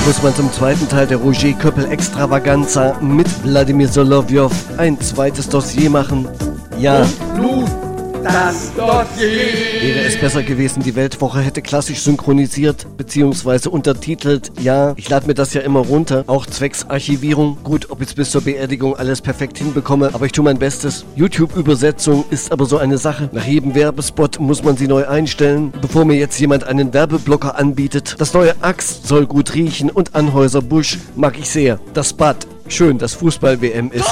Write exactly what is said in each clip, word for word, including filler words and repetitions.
muss man zum zweiten Teil der Roger Köppel Extravaganza mit Wladimir Solovyov ein zweites Dossier machen? Ja. Und das Dossier. Wäre es besser gewesen, die Weltwoche hätte klassisch synchronisiert bzw. untertitelt. Ja, ich lade mir das ja immer runter, auch zwecks Archivierung. Gut, ob ich es bis zur Beerdigung alles perfekt hinbekomme, aber ich tue mein Bestes. YouTube-Übersetzung ist aber so eine Sache. Nach jedem Werbespot muss man sie neu einstellen, bevor mir jetzt jemand einen Werbeblocker anbietet. Das neue Axt soll gut riechen und Anheuser-Busch mag ich sehr. Das Bad, schön, dass Fußball-W M ist.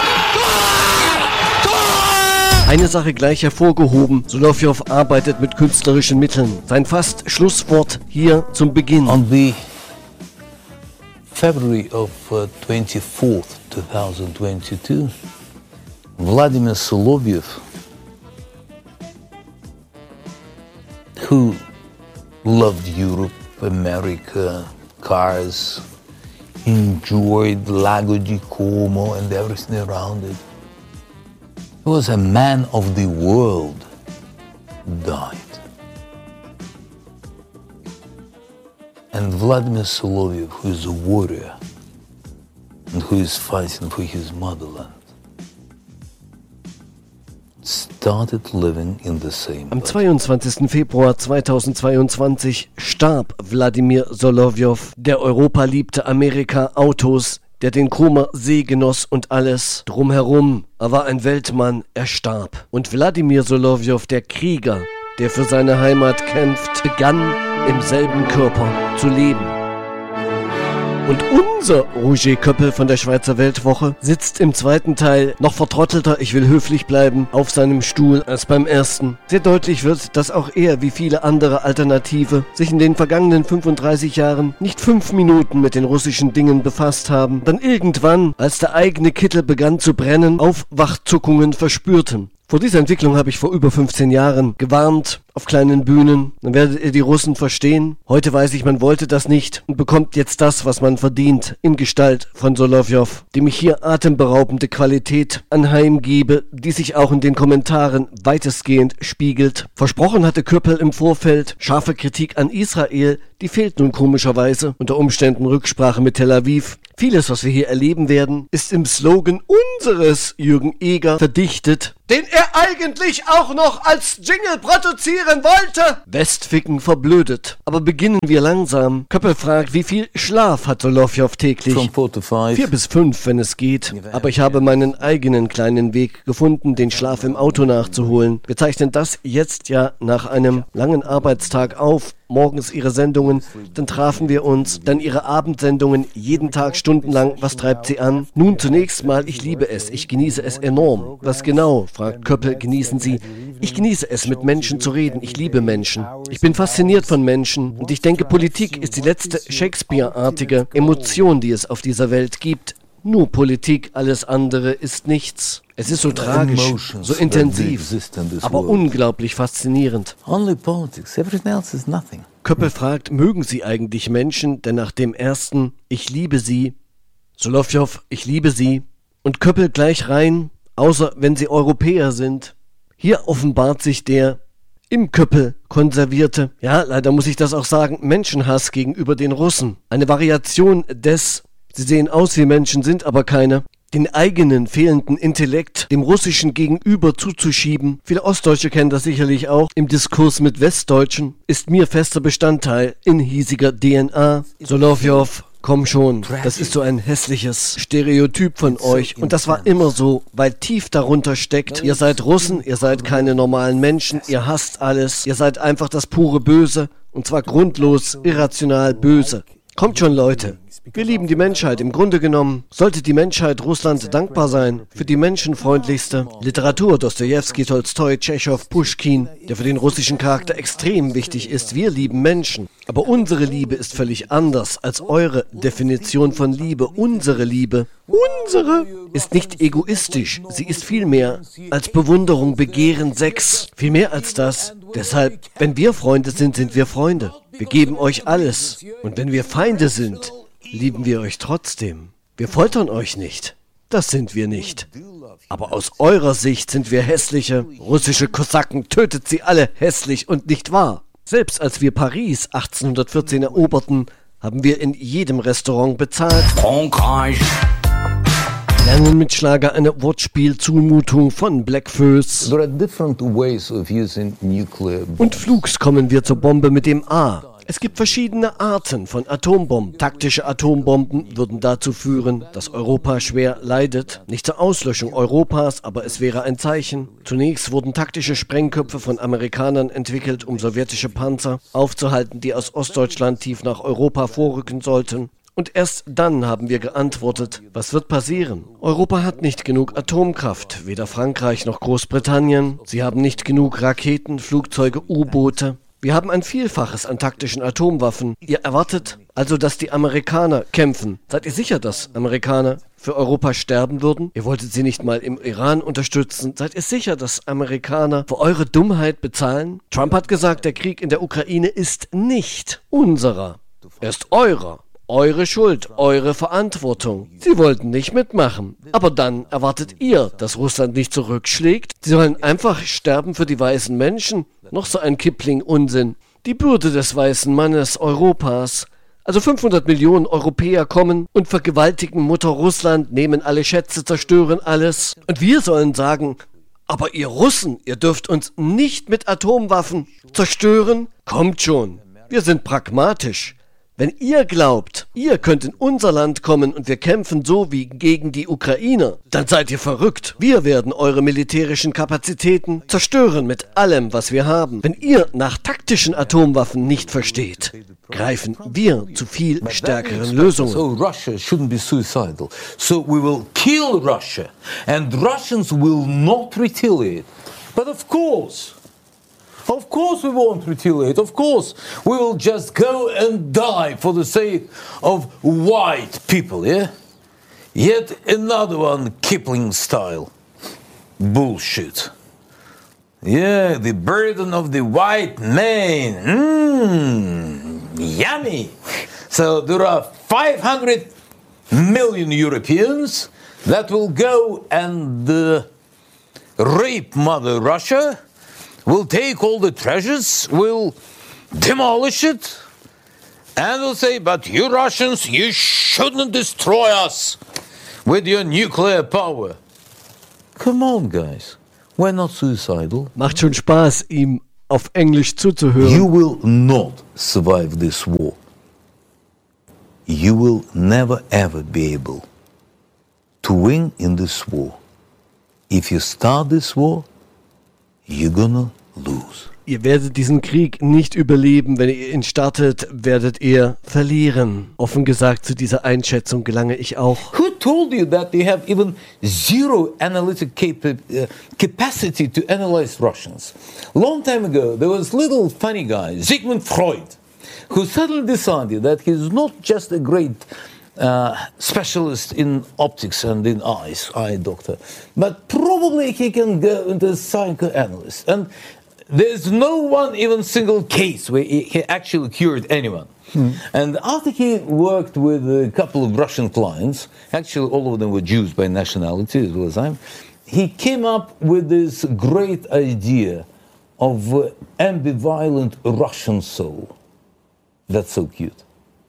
Eine Sache gleich hervorgehoben, Solovyov arbeitet mit künstlerischen Mitteln. Sein fast Schlusswort hier zum Beginn. On the February of uh, twenty-fourth, twenty twenty-two, Vladimir Solovyov, who loved Europe, America, cars, enjoyed Lago di Como and everything around it, he was a man of the world, died. And Vladimir Solovyov, who is a warrior and who is fighting for his motherland, started living in the same Am place. zweiundzwanzigsten Februar zweitausendzweiundzwanzig starb Wladimir Solovyov, der Europa liebte, Amerika, Autos, der den Krumer See genoss und alles drumherum. Er war ein Weltmann, er starb. Und Wladimir Solovyov, der Krieger, der für seine Heimat kämpft, begann im selben Körper zu leben. Und unser Roger Köppel von der Schweizer Weltwoche sitzt im zweiten Teil noch vertrottelter, ich will höflich bleiben, auf seinem Stuhl als beim ersten. Sehr deutlich wird, dass auch er, wie viele andere Alternative, sich in den vergangenen fünfunddreißig Jahren nicht fünf Minuten mit den russischen Dingen befasst haben, dann irgendwann, als der eigene Kittel begann zu brennen, Aufwachzuckungen verspürten. Vor dieser Entwicklung habe ich vor über fünfzehn Jahren gewarnt, auf kleinen Bühnen. Dann werdet ihr die Russen verstehen. Heute weiß ich, man wollte das nicht und bekommt jetzt das, was man verdient, in Gestalt von Solovyov, dem ich hier atemberaubende Qualität anheimgebe, die sich auch in den Kommentaren weitestgehend spiegelt. Versprochen hatte Köppel im Vorfeld scharfe Kritik an Israel, die fehlt nun komischerweise, unter Umständen Rücksprache mit Tel Aviv. Vieles, was wir hier erleben werden, ist im Slogan unseres Jürgen Eger verdichtet, den er eigentlich auch noch als Jingle produzieren wollte. Westficken verblödet. Aber beginnen wir langsam. Köppel fragt, wie viel Schlaf hat Solovyov täglich? From four to five. Vier bis fünf, wenn es geht. Aber ich habe meinen eigenen kleinen Weg gefunden, den Schlaf im Auto nachzuholen. Wir zeichnen das jetzt ja nach einem langen Arbeitstag auf. Morgens ihre Sendungen, dann trafen wir uns, dann ihre Abendsendungen, jeden Tag stundenlang. Was treibt sie an? Nun zunächst mal, ich liebe es, ich genieße es enorm. Was genau, fragt Köppel, genießen Sie? Ich genieße es, mit Menschen zu reden, ich liebe Menschen. Ich bin fasziniert von Menschen und ich denke, Politik ist die letzte Shakespeare-artige Emotion, die es auf dieser Welt gibt. Nur Politik, alles andere ist nichts. Es ist so tragisch, so intensiv, aber unglaublich faszinierend. Only politics, everything else is nothing. Köppel fragt, mögen Sie eigentlich Menschen? Denn nach dem ersten, ich liebe Sie, Solovyov, ich liebe Sie, und Köppel gleich rein, außer wenn Sie Europäer sind. Hier offenbart sich der im Köppel konservierte, ja, leider muss ich das auch sagen, Menschenhass gegenüber den Russen. Eine Variation des, sie sehen aus wie Menschen, sind aber keine, den eigenen fehlenden Intellekt dem Russischen gegenüber zuzuschieben. Viele Ostdeutsche kennen das sicherlich auch. Im Diskurs mit Westdeutschen ist mir fester Bestandteil in hiesiger D N A. Solovyov, komm schon, das ist so ein hässliches Stereotyp von euch. Und das war immer so, weil tief darunter steckt, ihr seid Russen, ihr seid keine normalen Menschen, ihr hasst alles, ihr seid einfach das pure Böse. Und zwar grundlos, irrational böse. Kommt schon, Leute. Wir lieben die Menschheit. Im Grunde genommen sollte die Menschheit Russland dankbar sein für die menschenfreundlichste Literatur. Dostojewski, Tolstoi, Tschechow, Puschkin, der für den russischen Charakter extrem wichtig ist. Wir lieben Menschen. Aber unsere Liebe ist völlig anders als eure Definition von Liebe. Unsere Liebe, unsere, ist nicht egoistisch. Sie ist viel mehr als Bewunderung, Begehren, Sex. Viel mehr als das. Deshalb, wenn wir Freunde sind, sind wir Freunde. Wir geben euch alles. Und wenn wir Feinde sind, lieben wir euch trotzdem. Wir foltern euch nicht. Das sind wir nicht. Aber aus eurer Sicht sind wir hässliche russische Kosaken. Tötet sie alle, hässlich und nicht wahr. Selbst als wir Paris achtzehnhundertvierzehn eroberten, haben wir in jedem Restaurant bezahlt. Frankreich. Lernen mit Schlager eine Wortspielzumutung von Blackfoes. There are different ways of using nuclear bombs. Und flugs kommen wir zur Bombe mit dem A. Es gibt verschiedene Arten von Atombomben. Taktische Atombomben würden dazu führen, dass Europa schwer leidet. Nicht zur Auslöschung Europas, aber es wäre ein Zeichen. Zunächst wurden taktische Sprengköpfe von Amerikanern entwickelt, um sowjetische Panzer aufzuhalten, die aus Ostdeutschland tief nach Europa vorrücken sollten. Und erst dann haben wir geantwortet, was wird passieren? Europa hat nicht genug Atomkraft, weder Frankreich noch Großbritannien. Sie haben nicht genug Raketen, Flugzeuge, U-Boote. Wir haben ein Vielfaches an taktischen Atomwaffen. Ihr erwartet also, dass die Amerikaner kämpfen. Seid ihr sicher, dass Amerikaner für Europa sterben würden? Ihr wolltet sie nicht mal im Iran unterstützen. Seid ihr sicher, dass Amerikaner für eure Dummheit bezahlen? Trump hat gesagt, der Krieg in der Ukraine ist nicht unserer. Er ist eurer. Eure Schuld, eure Verantwortung. Sie wollten nicht mitmachen. Aber dann erwartet ihr, dass Russland nicht zurückschlägt? Sie sollen einfach sterben für die weißen Menschen? Noch so ein Kipling-Unsinn. Die Bürde des weißen Mannes Europas. Also fünfhundert Millionen Europäer kommen und vergewaltigen Mutter Russland, nehmen alle Schätze, zerstören alles. Und wir sollen sagen, aber ihr Russen, ihr dürft uns nicht mit Atomwaffen zerstören? Kommt schon, wir sind pragmatisch. Wenn ihr glaubt, ihr könnt in unser Land kommen und wir kämpfen so wie gegen die Ukrainer, dann seid ihr verrückt. Wir werden eure militärischen Kapazitäten zerstören mit allem, was wir haben. Wenn ihr nach taktischen Atomwaffen nicht versteht, greifen wir zu viel stärkeren Lösungen. So Russia shouldn't be suicidal. So we will kill Russia and Russians will not retaliate. But of course, Of course we won't retaliate. Of course we will just go and die for the sake of white people, yeah? Yet another one Kipling style. Bullshit. Yeah, the burden of the white man. Mmm, yummy. So there are five hundred million Europeans that will go and uh, rape Mother Russia. We'll take all the treasures, we'll demolish it, and we'll say, but you Russians, you shouldn't destroy us with your nuclear power. Come on, guys. We're not suicidal. Macht schon Spaß, ihm auf Englisch zuzuhören. You will not survive this war. You will never ever be able to win in this war. If you start this war, you're gonna lose. Ihr werdet diesen Krieg nicht überleben. Wenn ihr ihn startet, werdet ihr verlieren. Offen gesagt, zu dieser Einschätzung gelange ich auch. Who told you that they have even zero analytic capa- uh, capacity to analyze Russians? Long time ago, there was little funny guy, Sigmund Freud, who suddenly decided that he's not just a great Uh, specialist in optics and in eyes, eye doctor, but probably he can go into a psychoanalyst. And there's no one even single case where he, he actually cured anyone. Hmm. And after he worked with a couple of Russian clients, actually all of them were Jews by nationality as well as I'm, he came up with this great idea of uh, ambivalent Russian soul. That's so cute.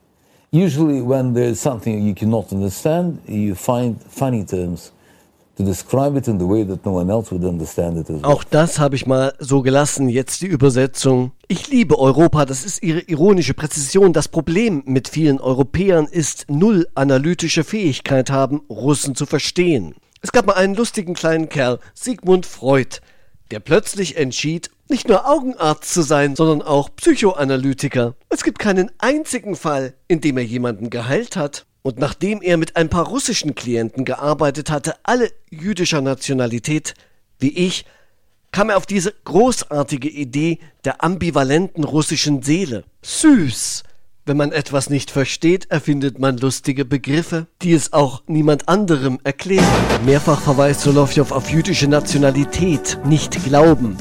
Usually when there's something you cannot understand, you find funny terms to describe it in the way that no one else would understand it as well. Auch das habe ich mal so gelassen, jetzt die Übersetzung. Ich liebe Europa, das ist ihre ironische Präzision. Das Problem mit vielen Europäern ist, null analytische Fähigkeit haben, Russen zu verstehen. Es gab mal einen lustigen kleinen Kerl, Sigmund Freud, der plötzlich entschied, nicht nur Augenarzt zu sein, sondern auch Psychoanalytiker. Es gibt keinen einzigen Fall, in dem er jemanden geheilt hat. Und nachdem er mit ein paar russischen Klienten gearbeitet hatte, alle jüdischer Nationalität, wie ich, kam er auf diese großartige Idee der ambivalenten russischen Seele. Süß! Wenn man etwas nicht versteht, erfindet man lustige Begriffe, die es auch niemand anderem erklären. Mehrfach verweist Solowjow auf jüdische Nationalität, nicht Glauben.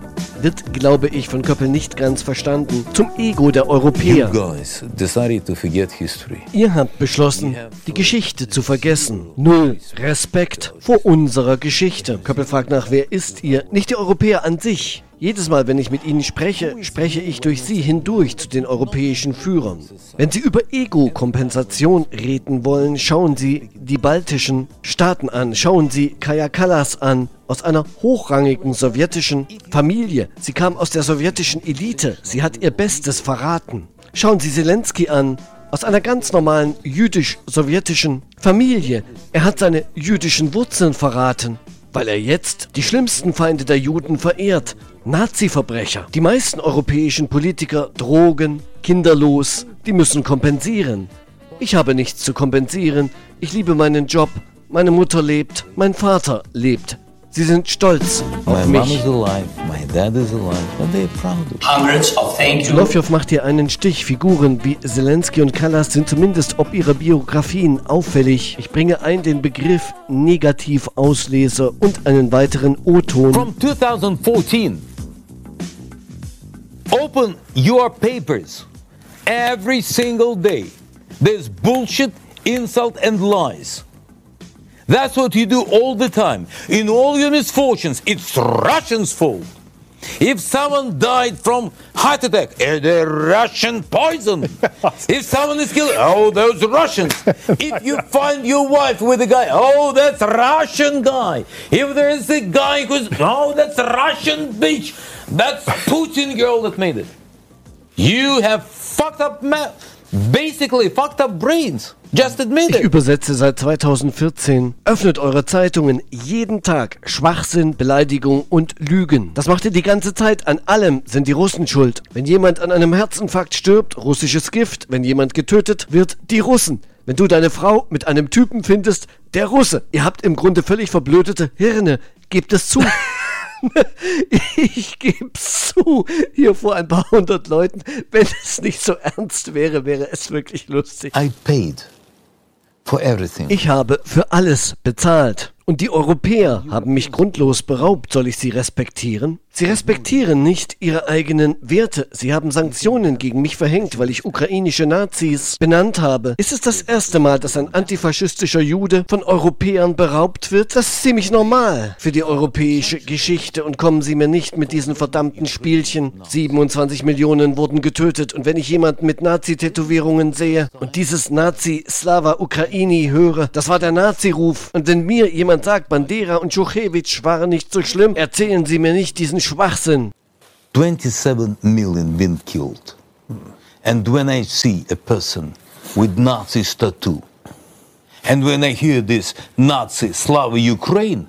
Wird, glaube ich, von Köppel nicht ganz verstanden. Zum Ego der Europäer. You guys decided to forget history. Ihr habt beschlossen, die Geschichte zu vergessen. Null Respekt vor unserer Geschichte. Köppel fragt nach, wer ist ihr? Nicht die Europäer an sich. Jedes Mal, wenn ich mit ihnen spreche, spreche ich durch sie hindurch zu den europäischen Führern. Wenn sie über Ego-Kompensation reden wollen, schauen sie die baltischen Staaten an, schauen sie Kaja Kallas an, aus einer hochrangigen sowjetischen Familie. Sie kam aus der sowjetischen Elite, sie hat ihr Bestes verraten. Schauen Sie Zelensky an, aus einer ganz normalen jüdisch-sowjetischen Familie. Er hat seine jüdischen Wurzeln verraten, weil er jetzt die schlimmsten Feinde der Juden verehrt. Nazi-Verbrecher. Die meisten europäischen Politiker drogen, kinderlos, die müssen kompensieren. Ich habe nichts zu kompensieren. Ich liebe meinen Job. Meine Mutter lebt. Mein Vater lebt. Sie sind stolz auf My mom mich. is alive, my dad is alive, and they're proud of it. Hundreds of thank you. Solowjow macht hier einen Stich. Figuren wie Zelensky und Kallas sind zumindest ob ihrer Biografien auffällig. Ich bringe ein den Begriff Negativauslese und einen weiteren O-Ton. From two thousand fourteen, open your papers every single day. There's bullshit, insult, and lies. That's what you do all the time. In all your misfortunes, it's Russians' fault. If someone died from heart attack, eh, the Russian poison. If someone is killed, oh, those Russians. If you find your wife with a guy, oh, that's Russian guy. If there is a guy who's, oh, that's Russian bitch. That's Putin girl that made it. You have fucked up, ma- basically fucked up brains. Just admit Ich it. übersetze seit zweitausendvierzehn. Öffnet eure Zeitungen jeden Tag. Schwachsinn, Beleidigung und Lügen. Das macht ihr die ganze Zeit. An allem sind die Russen schuld. Wenn jemand an einem Herzinfarkt stirbt, russisches Gift. Wenn jemand getötet wird, die Russen. Wenn du deine Frau mit einem Typen findest, der Russe. Ihr habt im Grunde völlig verblödete Hirne. Gebt es zu. Ich geb's zu, hier vor ein paar hundert Leuten. Wenn es nicht so ernst wäre, wäre es wirklich lustig. I paid for everything. Ich habe für alles bezahlt. Und die Europäer haben mich grundlos beraubt. Soll ich sie respektieren? Sie respektieren nicht ihre eigenen Werte. Sie haben Sanktionen gegen mich verhängt, weil ich ukrainische Nazis benannt habe. Ist es das erste Mal, dass ein antifaschistischer Jude von Europäern beraubt wird? Das ist ziemlich normal für die europäische Geschichte. Und kommen Sie mir nicht mit diesen verdammten Spielchen. siebenundzwanzig Millionen wurden getötet. Und wenn ich jemanden mit Nazi-Tätowierungen sehe und dieses Nazi-Slava Ukraini höre, das war der Nazi-Ruf. Und wenn mir jemand sagt, Bandera und Schuchewitsch waren nicht so schlimm, erzählen Sie mir nicht diesen Schwachsinn. twenty-seven million been killed. And when I see a person with Nazi's tattoo, and when I hear this Nazi Slava Ukraine,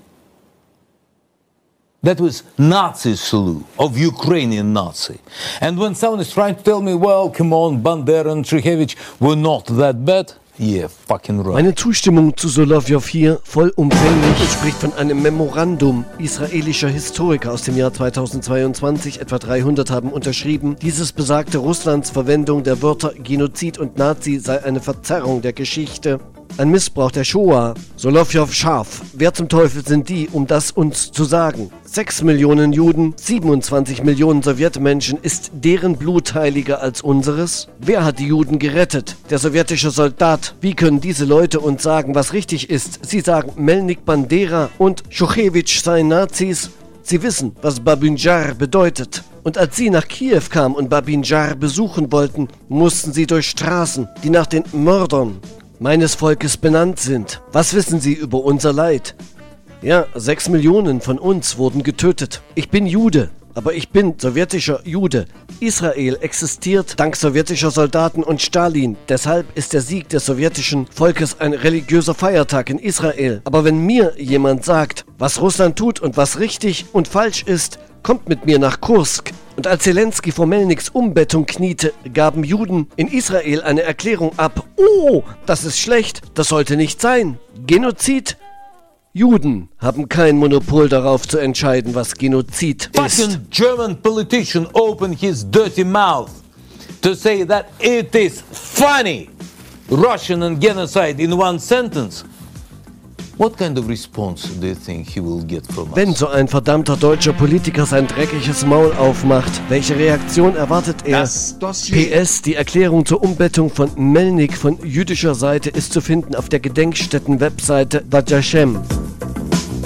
that was Nazi salute of Ukrainian Nazi. And when someone is trying to tell me, well, come on, Bandera and Shukhevich were not that bad, yeah, fucking right. Meine Zustimmung zu Solowjow hier vollumfänglich spricht von einem Memorandum israelischer Historiker aus dem Jahr zweitausendzweiundzwanzig. Etwa dreihundert haben unterschrieben. Dieses besagte, Russlands Verwendung der Wörter Genozid und Nazi sei eine Verzerrung der Geschichte. Ein Missbrauch der Shoah. Solowjow scharf. Wer zum Teufel sind die, um das uns zu sagen? Sechs Millionen Juden, siebenundzwanzig Millionen Sowjetmenschen, ist deren Blut heiliger als unseres? Wer hat die Juden gerettet? Der sowjetische Soldat. Wie können diese Leute uns sagen, was richtig ist? Sie sagen, Melnik Bandera und Schuchewitsch seien Nazis. Sie wissen, was Babyn Jar bedeutet. Und als sie nach Kiew kamen und Babyn Jar besuchen wollten, mussten sie durch Straßen, die nach den Mördern meines Volkes benannt sind. Was wissen Sie über unser Leid? Ja, sechs Millionen von uns wurden getötet. Ich bin Jude, aber ich bin sowjetischer Jude. Israel existiert dank sowjetischer Soldaten und Stalin. Deshalb ist der Sieg des sowjetischen Volkes ein religiöser Feiertag in Israel. Aber wenn mir jemand sagt, was Russland tut und was richtig und falsch ist, kommt mit mir nach Kursk. Und als Zelensky vor Melniks Umbettung kniete, gaben Juden in Israel eine Erklärung ab. Oh, das ist schlecht, das sollte nicht sein. Genozid? Juden haben kein Monopol darauf zu entscheiden, was Genozid ist. Fucking German politician opened his dirty mouth to say that it is funny, Russian and genocide in one sentence. What kind of response do you think he will get from us? Wenn so ein verdammter deutscher Politiker sein dreckiges Maul aufmacht, welche Reaktion erwartet er? Das Dossier. P S. Die Erklärung zur Umbettung von Melnik von jüdischer Seite ist zu finden auf der Gedenkstätten-Webseite Vajashem.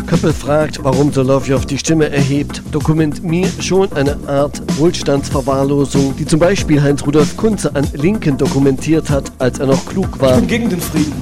Köppel fragt, warum Solowjow die Stimme erhebt, dokument mir schon eine Art Wohlstandsverwahrlosung, die zum Beispiel Heinz Rudolf Kunze an Linken dokumentiert hat, als er noch klug war. Ich bin gegen den Frieden.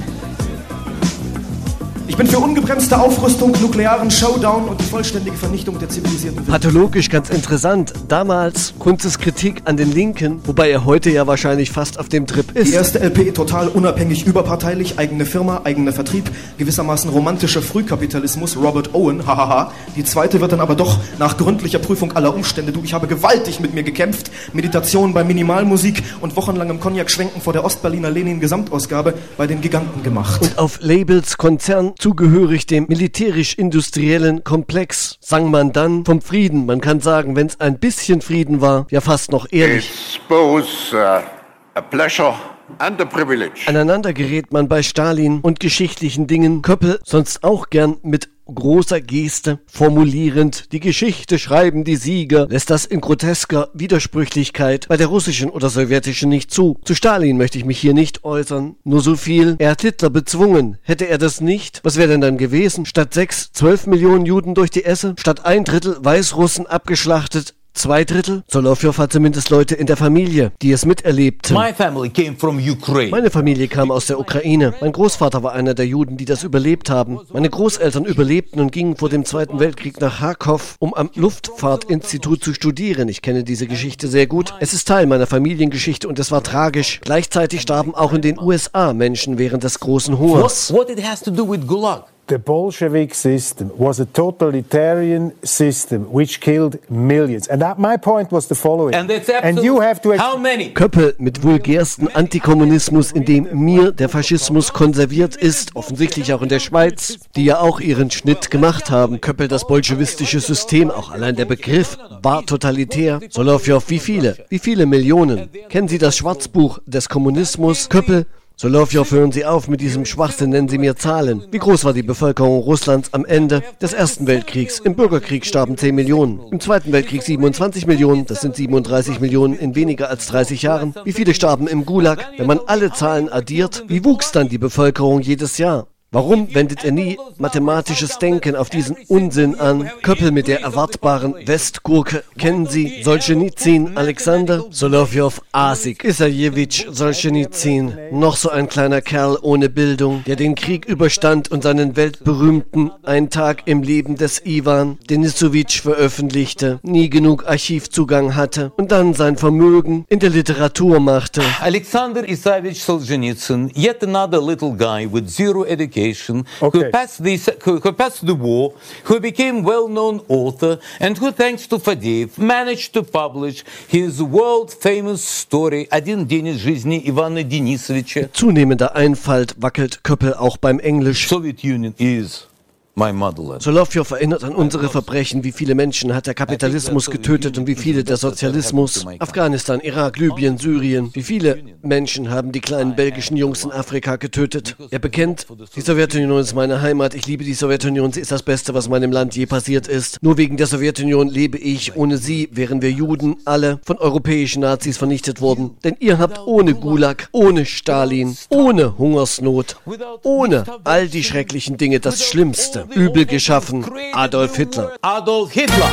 Ich bin für ungebremste Aufrüstung, nuklearen Showdown und die vollständige Vernichtung der zivilisierten Welt. Pathologisch ganz interessant. Damals Kunzes Kritik an den Linken, wobei er heute ja wahrscheinlich fast auf dem Trip ist. Die erste L P total unabhängig, überparteilich, eigene Firma, eigener Vertrieb, gewissermaßen romantischer Frühkapitalismus, Robert Owen, hahaha. Die zweite wird dann aber doch nach gründlicher Prüfung aller Umstände, du, ich habe gewaltig mit mir gekämpft, Meditation bei Minimalmusik und wochenlangem Cognac-Schwenken vor der Ostberliner Lenin-Gesamtausgabe bei den Giganten gemacht. Und auf Labels Konzern zugehörig dem militärisch-industriellen Komplex, sang man dann vom Frieden. Man kann sagen, wenn es ein bisschen Frieden war, ja fast noch ehrlich. It's both uh, a pleasure and a privilege. Aneinander gerät man bei Stalin und geschichtlichen Dingen. Köppel sonst auch gern mit großer Geste, formulierend, die Geschichte schreiben die Sieger, lässt das in grotesker Widersprüchlichkeit bei der russischen oder sowjetischen nicht zu. Zu Stalin möchte ich mich hier nicht äußern, nur so viel, er hat Hitler bezwungen. Hätte er das nicht, was wäre denn dann gewesen? Statt sechs, zwölf Millionen Juden durch die Esse, statt ein Drittel Weißrussen abgeschlachtet, Zwei Drittel? Solowjow hat zumindest Leute in der Familie, die es miterlebten. My family came from Ukraine. Meine Familie kam aus der Ukraine. Mein Großvater war einer der Juden, die das überlebt haben. Meine Großeltern überlebten und gingen vor dem Zweiten Weltkrieg nach Charkow, um am Luftfahrtinstitut zu studieren. Ich kenne diese Geschichte sehr gut. Es ist Teil meiner Familiengeschichte und es war tragisch. Gleichzeitig starben auch in den U S A Menschen während des großen Hungers. What, what it has to do with Gulag? The Bolshevik system was a totalitarian system which killed millions. And that, my point was the following. And that's And you have to How many? Köppel mit vulgärsten Antikommunismus, in dem mir der Faschismus konserviert ist, offensichtlich auch in der Schweiz, die ja auch ihren Schnitt gemacht haben. Köppel das bolschewistische System, auch allein der Begriff, war totalitär. Solowjow, wie viele? Wie viele Millionen? Kennen Sie das Schwarzbuch des Kommunismus? Köppel, Solowjow, hören Sie auf mit diesem Schwachsinn, nennen Sie mir Zahlen. Wie groß war die Bevölkerung Russlands am Ende des Ersten Weltkriegs? Im Bürgerkrieg starben zehn Millionen, im Zweiten Weltkrieg siebenundzwanzig Millionen, das sind siebenunddreißig Millionen in weniger als dreißig Jahren. Wie viele starben im Gulag? Wenn man alle Zahlen addiert, wie wuchs dann die Bevölkerung jedes Jahr? Warum wendet er nie mathematisches Denken auf diesen Unsinn an? Köppel mit der erwartbaren Westgurke. Kennen Sie Solschenizyn, Alexander? Solowjow, Asik, Isajewitsch, Solschenizyn. Noch so ein kleiner Kerl ohne Bildung, der den Krieg überstand und seinen weltberühmten Ein Tag im Leben des Iwan Denisowitsch veröffentlichte, nie genug Archivzugang hatte und dann sein Vermögen in der Literatur machte. Alexander Isajevich Solzhenitsyn, yet another little guy with zero education. Okay. Who passed the who, who passed the war, who became well-known author, and who, thanks to Fadeev, managed to publish his world-famous story «Один день из жизни Ивана Denisovича». Zunehmender Einfalt wackelt Köppel auch beim Englisch. Soviet Union is my motherland. Solowjow erinnert an unsere Verbrechen, wie viele Menschen hat der Kapitalismus getötet und wie viele der Sozialismus. Afghanistan, Irak, Libyen, Syrien. Wie viele Menschen haben die kleinen belgischen Jungs in Afrika getötet? Er bekennt, die Sowjetunion ist meine Heimat, ich liebe die Sowjetunion, sie ist das Beste, was meinem Land je passiert ist. Nur wegen der Sowjetunion lebe ich, ohne sie wären wir Juden alle von europäischen Nazis vernichtet worden. Denn ihr habt ohne Gulag, ohne Stalin, ohne Hungersnot, ohne all die schrecklichen Dinge das Schlimmste übel geschaffen, Adolf Hitler. Adolf Hitler.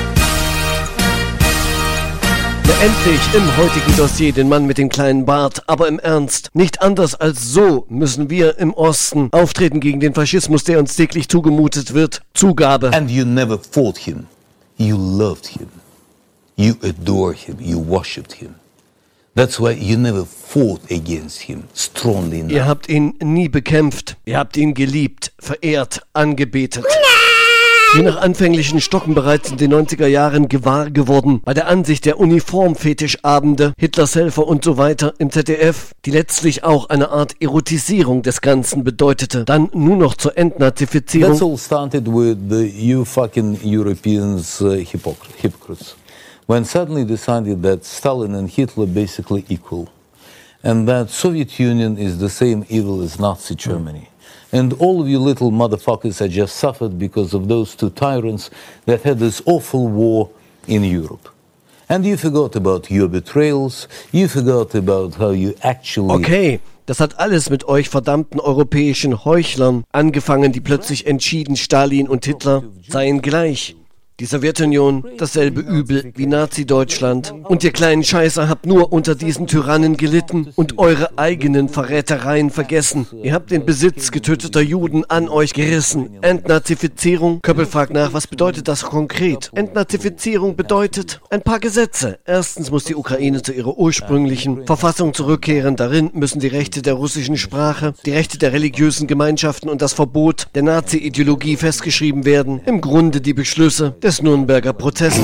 Ja, endlich im heutigen Dossier den Mann mit dem kleinen Bart, aber im Ernst. Nicht anders als so müssen wir im Osten auftreten gegen den Faschismus, der uns täglich zugemutet wird. Zugabe. And you never fought him. You loved him. You adored him. You worshipped him. That's why you never fought against him strongly enough. Ihr habt ihn nie bekämpft. Ihr habt ihn geliebt, verehrt, angebetet. Je nach anfänglichen Stocken bereits in den neunziger Jahren gewahr geworden, bei der Ansicht der Uniformfetischabende, Hitlers Helfer und so weiter im Z D F, die letztlich auch eine Art Erotisierung des Ganzen bedeutete, dann nur noch zur Entnazifizierung. That's all started with the you fucking Europeans uh, hypocr- hypocrites. When suddenly decided that Stalin and Hitler basically equal, and that Soviet Union is the same evil as Nazi Germany. And all of you little motherfuckers have just suffered because of those two tyrants that had this awful war in Europe. And you forgot about your betrayals, you forgot about how you actually... Okay, Das hat alles mit euch verdammten europäischen Heuchlern angefangen, die plötzlich entschieden, Stalin und Hitler seien gleich. Die Sowjetunion, dasselbe Übel wie Nazi-Deutschland. Und ihr kleinen Scheißer habt nur unter diesen Tyrannen gelitten und eure eigenen Verrätereien vergessen. Ihr habt den Besitz getöteter Juden an euch gerissen. Entnazifizierung? Köppel fragt nach, was bedeutet das konkret? Entnazifizierung bedeutet ein paar Gesetze. Erstens muss die Ukraine zu ihrer ursprünglichen Verfassung zurückkehren. Darin müssen die Rechte der russischen Sprache, die Rechte der religiösen Gemeinschaften und das Verbot der Nazi-Ideologie festgeschrieben werden. Im Grunde die Beschlüsse des Nürnberger Prozesses.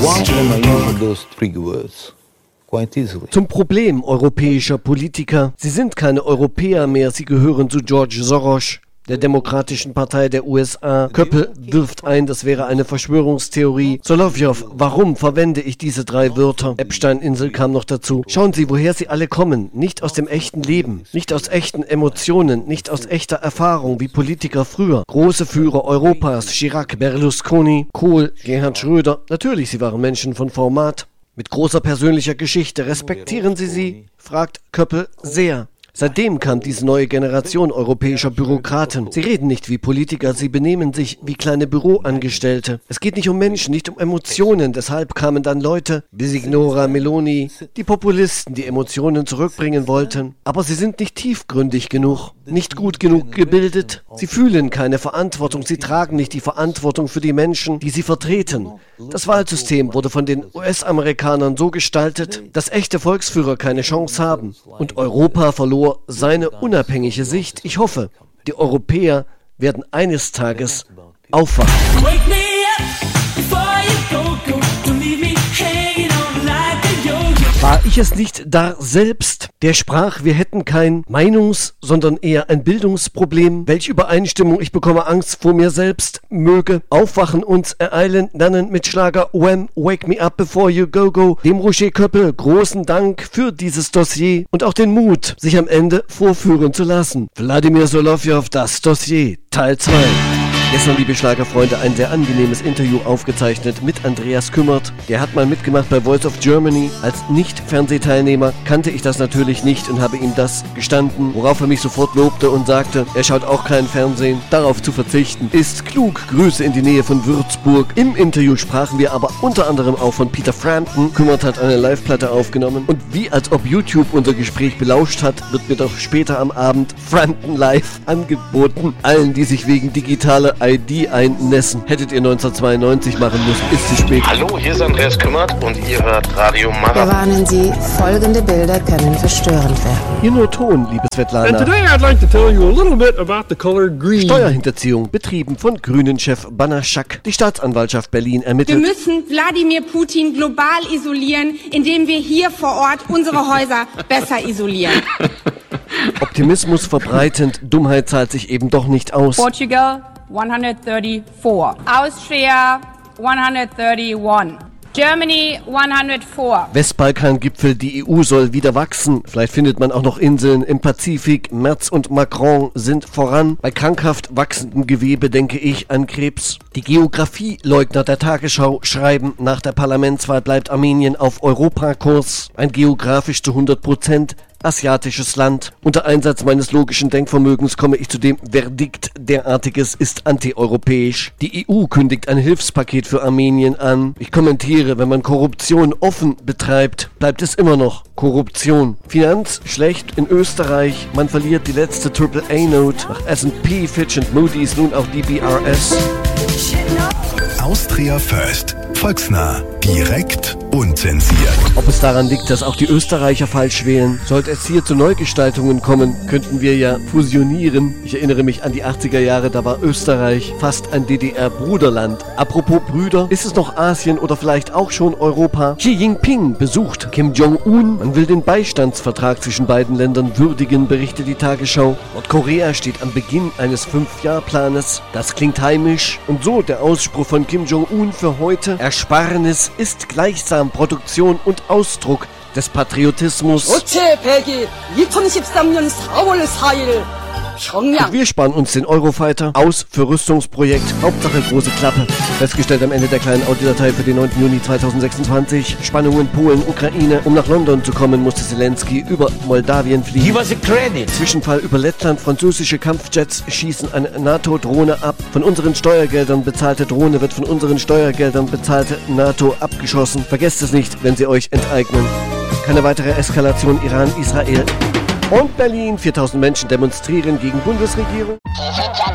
Zum Problem europäischer Politiker. Sie sind keine Europäer mehr, sie gehören zu George Soros, der Demokratischen Partei der U S A. Köppel wirft ein, das wäre eine Verschwörungstheorie. Solovjow, warum verwende ich diese drei Wörter? Epstein-Insel kam noch dazu. Schauen Sie, woher sie alle kommen. Nicht aus dem echten Leben, nicht aus echten Emotionen, nicht aus echter Erfahrung wie Politiker früher. Große Führer Europas, Chirac, Berlusconi, Kohl, Gerhard Schröder. Natürlich, sie waren Menschen von Format. Mit großer persönlicher Geschichte. Respektieren Sie sie? Fragt Köppel sehr. Seitdem kam diese neue Generation europäischer Bürokraten. Sie reden nicht wie Politiker, sie benehmen sich wie kleine Büroangestellte. Es geht nicht um Menschen, nicht um Emotionen. Deshalb kamen dann Leute wie Signora Meloni, die Populisten, die Emotionen zurückbringen wollten. Aber sie sind nicht tiefgründig genug, nicht gut genug gebildet. Sie fühlen keine Verantwortung, sie tragen nicht die Verantwortung für die Menschen, die sie vertreten. Das Wahlsystem wurde von den U S-Amerikanern so gestaltet, dass echte Volksführer keine Chance haben. Und Europa verlor seine unabhängige Sicht. Ich hoffe, die Europäer werden eines Tages aufwachen. War ich es nicht da selbst, der sprach, wir hätten kein Meinungs-, sondern eher ein Bildungsproblem? Welche Übereinstimmung, ich bekomme Angst vor mir selbst, möge aufwachen, uns ereilen, lernen mit Schlager Wham, Wake Me Up Before You Go Go. Dem Roger Köppel großen Dank für dieses Dossier und auch den Mut, sich am Ende vorführen zu lassen. Wladimir Solovjow, das Dossier, Teil zwei. Gestern, liebe Schlagerfreunde, ein sehr angenehmes Interview aufgezeichnet mit Andreas Kümmert. Der hat mal mitgemacht bei Voice of Germany. Als Nicht-Fernsehteilnehmer kannte ich das natürlich nicht und habe ihm das gestanden, worauf er mich sofort lobte und sagte, er schaut auch kein Fernsehen. Darauf zu verzichten ist klug. Grüße in die Nähe von Würzburg. Im Interview sprachen wir aber unter anderem auch von Peter Frampton. Kümmert hat eine Live-Platte aufgenommen und wie als ob YouTube unser Gespräch belauscht hat, wird mir doch später am Abend Frampton Live angeboten. Allen, die sich wegen digitaler I D einnässen. Hättet ihr neunzehnhundertzweiundneunzig machen müssen, ist zu spät. Hallo, hier ist Andreas Kümmert und ihr hört Radio Marathon. Wir warnen Sie, folgende Bilder können verstörend werden. Hier nur Ton, liebe Svetlana. And today I'd like to tell you a little bit about the color green. Steuerhinterziehung betrieben von Grünen-Chef Banaschak. Die Staatsanwaltschaft Berlin ermittelt. Wir müssen Wladimir Putin global isolieren, indem wir hier vor Ort unsere Häuser besser isolieren. Optimismus verbreitend, Dummheit zahlt sich eben doch nicht aus. Portugal one hundred thirty-four. Austria one hundred thirty-one. Germany one hundred four. Westbalkan-Gipfel, die E U soll wieder wachsen. Vielleicht findet man auch noch Inseln im Pazifik. Merz und Macron sind voran. Bei krankhaft wachsendem Gewebe denke ich an Krebs. Die Geografieleugner der Tagesschau schreiben, nach der Parlamentswahl bleibt Armenien auf Europakurs. Ein geografisch zu hundert Prozent asiatisches Land. Unter Einsatz meines logischen Denkvermögens komme ich zu dem Verdikt, derartiges ist antieuropäisch. Die E U kündigt ein Hilfspaket für Armenien an. Ich kommentiere, wenn man Korruption offen betreibt, bleibt es immer noch Korruption. Finanz schlecht in Österreich. Man verliert die letzte Triple A Note. Nach S and P, Fitch und Moody's nun auch D B R S. Austria First. Volksnah, direkt, unzensiert. Ob es daran liegt, dass auch die Österreicher falsch wählen? Sollte es hier zu Neugestaltungen kommen, könnten wir ja fusionieren. Ich erinnere mich an die achtziger Jahre, da war Österreich fast ein D D R-Bruderland. Apropos Brüder, ist es noch Asien oder vielleicht auch schon Europa? Xi Jinping besucht Kim Jong-un. Man will den Beistandsvertrag zwischen beiden Ländern würdigen, berichtet die Tagesschau. Nordkorea steht am Beginn eines Fünf-Jahr-Planes. Das klingt heimisch. Und so der Ausspruch von Kim Jong-un für heute. Ersparnis ist gleichsam Produktion und Ausdruck des Patriotismus. Und wir sparen uns den Eurofighter aus für Rüstungsprojekt. Hauptsache große Klappe. Festgestellt am Ende der kleinen Audiodatei für den neunten Juni zweitausendsechsundzwanzig. Spannungen Polen, Ukraine. Um nach London zu kommen, musste Zelensky über Moldawien fliegen. Give us a credit. Zwischenfall über Lettland. Französische Kampfjets schießen eine NATO-Drohne ab. Von unseren Steuergeldern bezahlte Drohne wird von unseren Steuergeldern bezahlte NATO abgeschossen. Vergesst es nicht, wenn sie euch enteignen. Keine weitere Eskalation Iran-Israel. Und Berlin. viertausend Menschen demonstrieren gegen Bundesregierung. Die sind ja